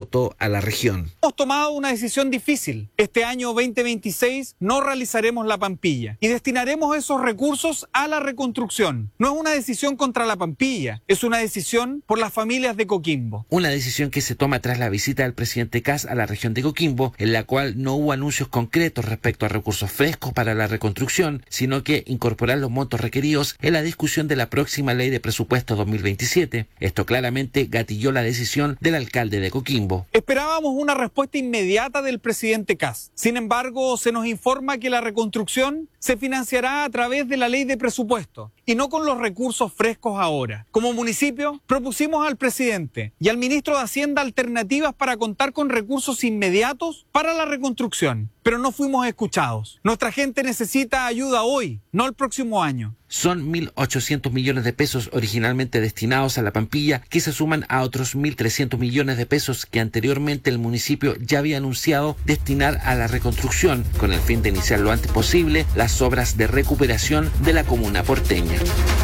voto a la región. Hemos tomado una decisión difícil. Este año 2026 no realizaremos la Pampilla y destinaremos esos recursos a la reconstrucción. No es una decisión contra la Pampilla, es una decisión por las familias de Coquimbo. Una decisión que se toma tras la visita del presidente Kast a la región de Coquimbo, en la cual no hubo anuncios concretos respecto a recursos frescos para la reconstrucción, sino que incorporar los montos requeridos en la discusión de la próxima ley de presupuesto 2027. Esto claramente gatilló la decisión del alcalde de Coquimbo. Esperábamos una respuesta inmediata del presidente Kast. Sin embargo, se nos informa que la reconstrucción se financiará a través de la ley de presupuesto y no con los recursos frescos ahora. Como municipio, propusimos al presidente y al ministro de Hacienda alternativas para contar con recursos inmediatos para la reconstrucción, pero no fuimos escuchados. Nuestra gente necesita ayuda hoy, no el próximo año. Son 1.800 millones de pesos originalmente destinados a la Pampilla, que se suman a otros 1.300 millones de pesos que anteriormente el municipio ya había anunciado destinar a la reconstrucción, con el fin de iniciar lo antes posible las obras de recuperación de la comuna porteña.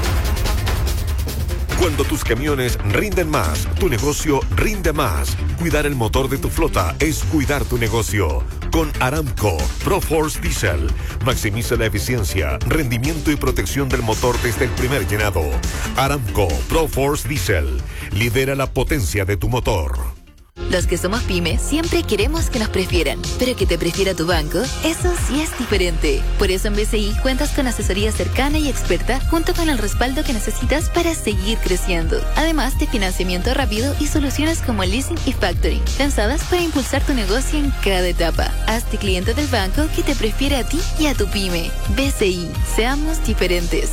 Cuando tus camiones rinden más, tu negocio rinde más. Cuidar el motor de tu flota es cuidar tu negocio. Con Aramco ProForce Diesel, maximiza la eficiencia, rendimiento y protección del motor desde el primer llenado. Aramco ProForce Diesel, lidera la potencia de tu motor. Los que somos pyme siempre queremos que nos prefieran, pero que te prefiera tu banco, eso sí es diferente. Por eso en BCI cuentas con asesoría cercana y experta junto con el respaldo que necesitas para seguir creciendo. Además de financiamiento rápido y soluciones como leasing y factoring, pensadas para impulsar tu negocio en cada etapa. Hazte cliente del banco que te prefiere a ti y a tu pyme. BCI, seamos diferentes.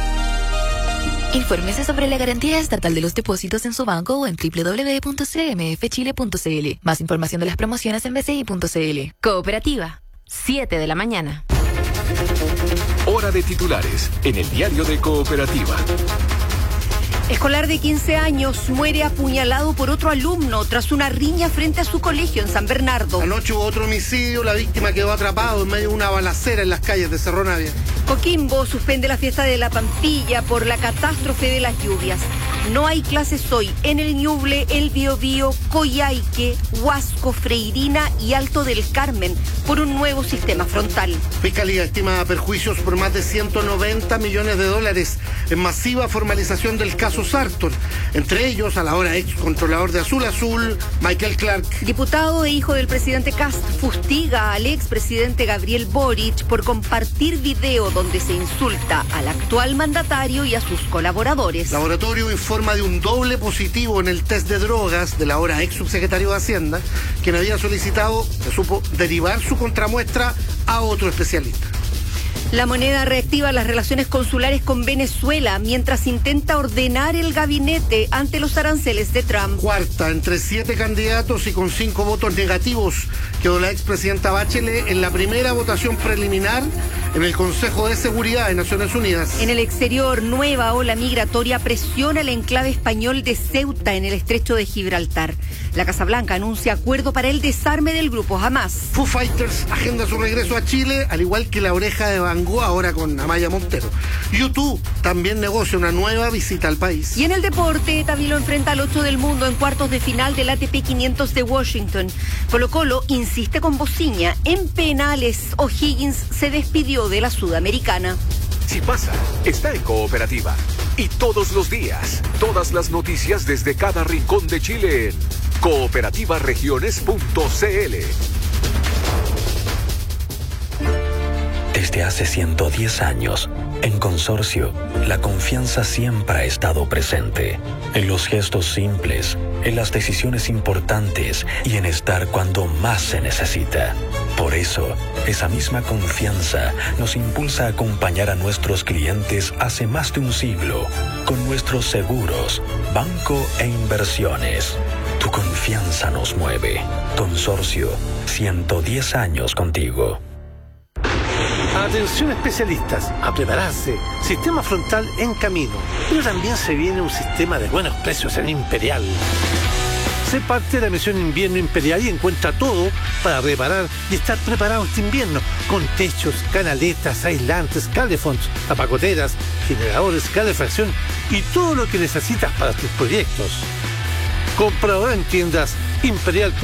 Infórmese sobre la garantía estatal de los depósitos en su banco o en www.cmfchile.cl. Más información de las promociones en bci.cl. Cooperativa, 7 de la mañana. Hora de titulares en el diario de Cooperativa. Escolar de 15 años muere apuñalado por otro alumno tras una riña frente a su colegio en San Bernardo. Anoche hubo otro homicidio, la víctima quedó atrapado en medio de una balacera en las calles de Cerro Navia. Coquimbo suspende la fiesta de la Pampilla por la catástrofe de las lluvias. No hay clases hoy en el Ñuble, el Biobío, Coyhaique, Huasco, Freirina y Alto del Carmen por un nuevo sistema frontal. Fiscalía estima perjuicios por más de 190 millones de dólares en masiva formalización del caso Sartor, entre ellos al ahora ex controlador de Azul Azul, Michael Clark. Diputado e hijo del presidente Kast fustiga al expresidente Gabriel Boric por compartir video donde se insulta al actual mandatario y a sus colaboradores. Laboratorio informa de un doble positivo en el test de drogas del ahora ex subsecretario de Hacienda, quien había solicitado, se supo, derivar su contramuestra a otro especialista. La Moneda reactiva las relaciones consulares con Venezuela mientras intenta ordenar el gabinete ante los aranceles de Trump. Cuarta, entre 7 candidatos y con 5 votos negativos, quedó la expresidenta Bachelet en la primera votación preliminar en el Consejo de Seguridad de Naciones Unidas. En el exterior, nueva ola migratoria presiona el enclave español de Ceuta en el estrecho de Gibraltar. La Casa Blanca anuncia acuerdo para el desarme del grupo Hamas. Foo Fighters agenda su regreso a Chile, al igual que La Oreja de Van Gogh, ahora con Amaya Montero. U2 también negocia una nueva visita al país. Y en el deporte, Tabilo enfrenta al 8 del mundo en cuartos de final del ATP 500 de Washington. Colo-Colo insiste con Bociña. En penales, O'Higgins se despidió de la Sudamericana. Si pasa, está en Cooperativa. Y todos los días, todas las noticias desde cada rincón de Chile en cooperativaregiones.cl. Desde hace 110 años, en Consorcio, la confianza siempre ha estado presente. En los gestos simples, en las decisiones importantes y en estar cuando más se necesita. Por eso, esa misma confianza nos impulsa a acompañar a nuestros clientes hace más de un siglo con nuestros seguros, banco e inversiones. Tu confianza nos mueve. Consorcio, 110 años contigo. Atención especialistas, a prepararse. Sistema frontal en camino. Pero también se viene un sistema de buenos precios en Imperial. Sé parte de la misión Invierno Imperial y encuentra todo para reparar y estar preparado este invierno. Con techos, canaletas, aislantes, calefonds, tapacoteras, generadores, calefacción y todo lo que necesitas para tus proyectos. Compra ahora en tiendas Imperial.